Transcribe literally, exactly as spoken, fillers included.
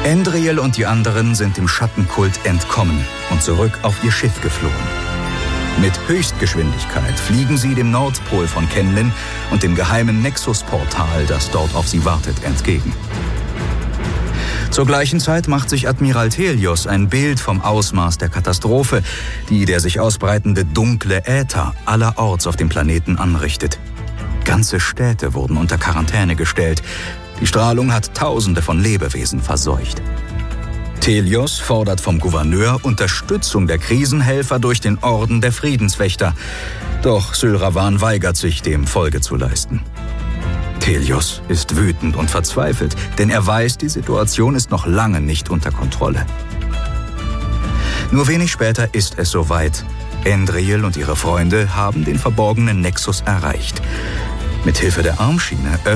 Endriel und die anderen sind dem Schattenkult entkommen und zurück auf ihr Schiff geflohen. Mit Höchstgeschwindigkeit fliegen sie dem Nordpol von Kenlin und dem geheimen Nexus-Portal, das dort auf sie wartet, entgegen. Zur gleichen Zeit macht sich Admiral Thelios ein Bild vom Ausmaß der Katastrophe, die der sich ausbreitende dunkle Äther allerorts auf dem Planeten anrichtet. Ganze Städte wurden unter Quarantäne gestellt. Die Strahlung hat Tausende von Lebewesen verseucht. Thelios fordert vom Gouverneur Unterstützung der Krisenhelfer durch den Orden der Friedenswächter. Doch Sylravan weigert sich, dem Folge zu leisten. Thelios ist wütend und verzweifelt, denn er weiß, die Situation ist noch lange nicht unter Kontrolle. Nur wenig später ist es soweit. Endriel und ihre Freunde haben den verborgenen Nexus erreicht. Mithilfe der Armschiene